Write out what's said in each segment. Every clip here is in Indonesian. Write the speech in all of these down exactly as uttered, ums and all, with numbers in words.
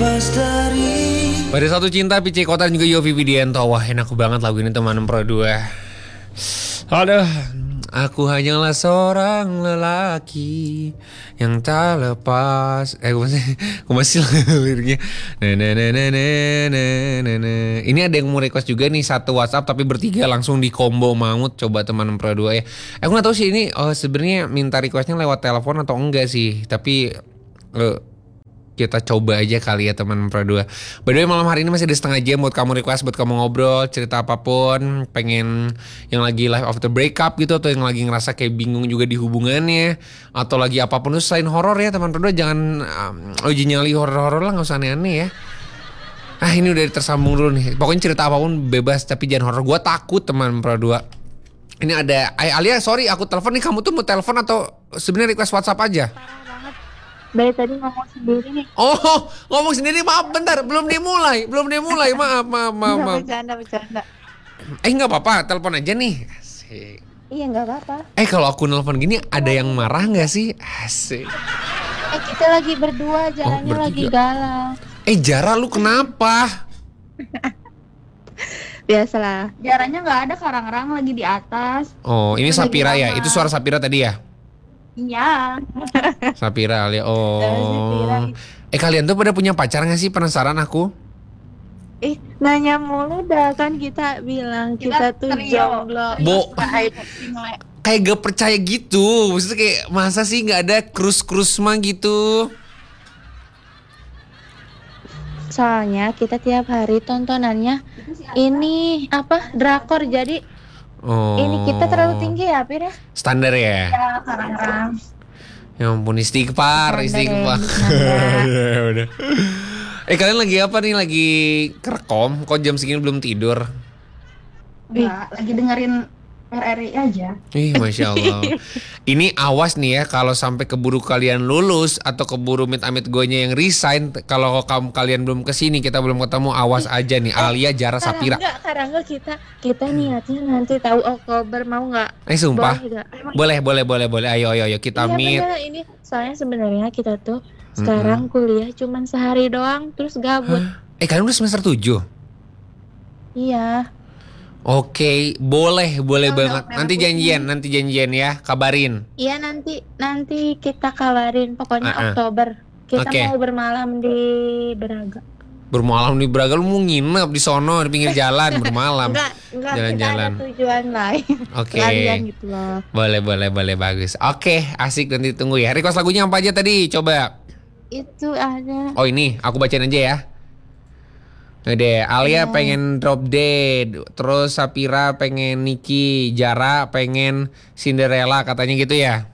Pada Satu Cinta, P C Kota dan juga Yovie Widianto. Wah, enak banget lagu ini teman Pro dua. Aduh, aku hanyalah seorang lelaki yang tak lepas. Eh, gue masih, gue masih liriknya. Nah, nah, nah, nah, nah, nah, nah. Ini ada yang mau request juga nih, satu WhatsApp tapi bertiga langsung di combo maut. Coba teman Pro dua ya. Aku nggak tahu sih ini oh, sebenarnya minta requestnya lewat telepon atau enggak sih. Tapi uh, kita coba aja kali ya teman Pro dua. By the way, malam hari ini masih ada setengah jam buat kamu request, buat kamu ngobrol, cerita apapun, pengen yang lagi life after breakup gitu, atau yang lagi ngerasa kayak bingung juga di hubungannya, atau lagi apapun itu selain horor ya teman Pro dua. Jangan um, uji nyali horor-horor lah, gak usah aneh-aneh ya. Ah, ini udah tersambung dulu nih. Pokoknya cerita apapun bebas, tapi jangan horor. Gue takut teman Pro dua. Ini ada Ay Alia, sorry aku telepon nih. Kamu tuh mau telepon atau sebenarnya request WhatsApp aja? Dari tadi ngomong sendiri nih. Oh, ngomong sendiri, maaf bentar, belum dimulai, belum dimulai, maaf, maaf, maaf, maaf. Bercanda, bercanda. Eh nggak apa-apa, telepon aja nih. Asik. Iya nggak apa-apa. Eh kalau aku nelpon gini, ada yang marah nggak sih? Asik. Eh kita lagi berdua, jalannya oh, lagi galau. Eh Jara, lu kenapa? Biasalah. Jaranya nggak ada, karang-karang lagi di atas. Oh, ini Sapira ya? Itu suara Sapira tadi ya? Iya. Sapira ya. Oh. Sapira. Eh kalian tuh pada punya pacar nggak sih? Penasaran aku. Eh nanya mulu dah, kan kita bilang kita, kita tuh jomblo. Bo. Kayak gak percaya gitu. Maksudnya kayak masa sih nggak ada krus-krus mah gitu? Soalnya kita tiap hari tontonannya ini apa drakor, jadi oh. Ini kita terlalu tinggi ya, Pir ya? Standar ya? Ya, kadang-kadang. Ya ampun, istighfar, istighfar. Ya udah. Eh kalian lagi apa nih? Lagi kerekom? Kok jam segini belum tidur? Enggak, lagi dengerin R R I aja. Ih, Masya Allah. Ini awas nih ya, kalau sampai keburu kalian lulus atau keburu mit-amit gonya yang resign, kalau kamu kalian belum kesini, kita belum ketemu, awas aja nih. Alia, Jara, Sapira. Enggak, karena enggak kita kita niatnya nanti tahu Oktober, mau nggak? Eh sumpah. Boleh, boleh, boleh, boleh. Ayo, ayo, ayo kita iya, meet. Bener, ini soalnya sebenarnya kita tuh sekarang mm-hmm. kuliah cuman sehari doang, terus gabut. Hah? Eh kalian udah semester tujuh? Iya. Oke, boleh, boleh oh, banget. Nanti janjian, nanti janjian ya, kabarin. Iya, nanti nanti kita kabarin. Pokoknya uh-uh. Oktober. Kita okay. mau bermalam di Braga. Bermalam di Braga, lu mau nginep di sono di pinggir jalan bermalam. Enggak, enggak, jalan-jalan. Kita ada tujuan lain. Oke. Okay. Gitu loh. Boleh, boleh, boleh, bagus. Oke, okay, asik, nanti tunggu ya. Request lagunya apa aja tadi? Coba. Itu ada. Oh, ini aku bacain aja ya. Nah deh, Alia yeah. pengen Drop Dead, terus Sapira pengen Niki, Jara pengen Cinderella, katanya gitu ya?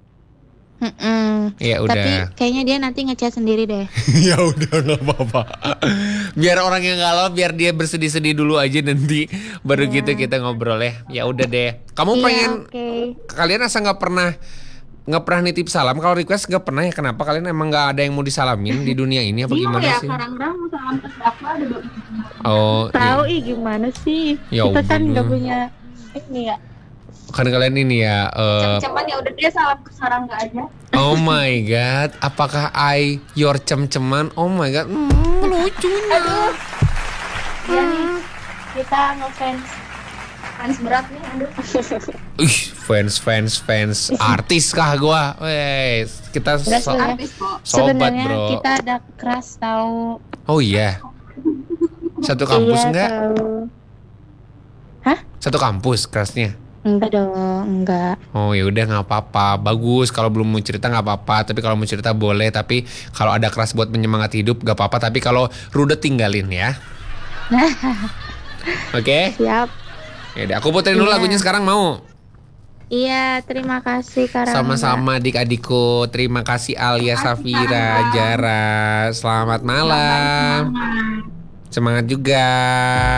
Mm-mm. Ya udah. Tapi kayaknya dia nanti ngechat sendiri deh. Ya udah, nggak apa-apa. Biar orang yang galau, biar dia bersedih-sedih dulu aja nanti, baru yeah. gitu kita ngobrol ya. Ya udah deh. Kamu yeah, pengen? Okay. Kalian asa nggak pernah? Nggak pernah nitip salam? Kalau request nggak pernah ya? Kenapa kalian emang nggak ada yang mau disalamin di dunia ini apa gimana ya, sih? Iya ya, kadang-kadang salam terdakwa ada. Oh, tahu iya. ih gimana sih? Ya kita kan nggak punya ini ya. Kan kalian ini ya. Uh, Cem-ceman ya udah dia salam ke Sarangga aja. Oh my god, apakah I your cem-ceman? Oh my god, mm, lucunya. Aduh. Ya nih, kita ngefans. Fans berat nih, aduh. Ih, fans, fans, fans artis kah gua? Wes, kita so- artis, sobat sebenarnya bro. Kita ada crush tahu. Oh iya. Satu kampus iya, enggak? Tahu. Hah? Satu kampus crushnya? Enggak dong, enggak. Oh ya udah, nggak apa-apa. Bagus kalau belum mau cerita nggak apa-apa. Tapi kalau mau cerita boleh. Tapi kalau ada crush buat menyemangati hidup nggak apa-apa. Tapi kalau rudet tinggalin ya. Oke? Okay? Siap. Ya udah, aku puterin dulu iya. lagunya sekarang mau? Iya, terima kasih Karangga. Sama-sama adik-adikku. Terima kasih Alia, Safira, Jara. Selamat malam. Selamat. Semangat juga.